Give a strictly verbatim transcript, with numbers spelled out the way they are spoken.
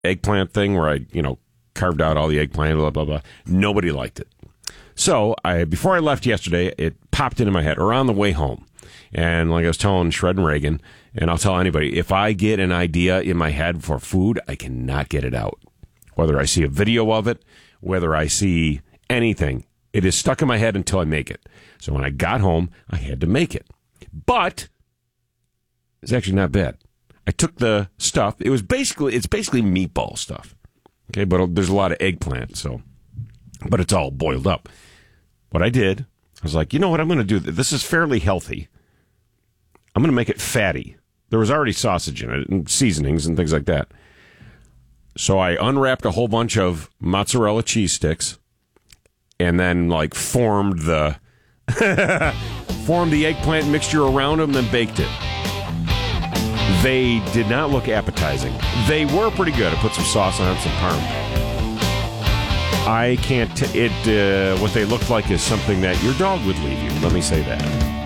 eggplant thing where I, you know, carved out all the eggplant, blah, blah, blah. Nobody liked it. So I, before I left yesterday, it popped into my head, or on the way home. And like I was telling Shred and Reagan, and I'll tell anybody, if I get an idea in my head for food, I cannot get it out. Whether I see a video of it, whether I see anything, it is stuck in my head until I make it. So when I got home, I had to make it. But it's actually not bad. I took the stuff. It was basically, it's basically meatball stuff. Okay, but there's a lot of eggplant, so, but it's all boiled up. What I did, I was like, you know what I'm going to do? This is fairly healthy. I'm going to make it fatty. There was already sausage in it and seasonings and things like that. So I unwrapped a whole bunch of mozzarella cheese sticks and then like formed the formed the eggplant mixture around them and baked it. They did not look appetizing. They were pretty good. I put some sauce on it, some parm. I can't. T- it uh, what they looked like is something that your dog would leave you. Let me say that.